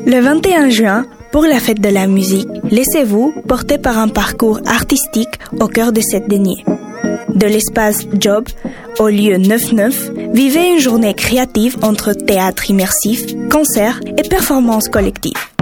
Le 21 juin, pour la fête de la musique, laissez-vous porter par un parcours artistique au cœur de cette denier. De l'espace Job au lieu 9-9, vivez une journée créative entre théâtre immersif, concerts et performances collectives.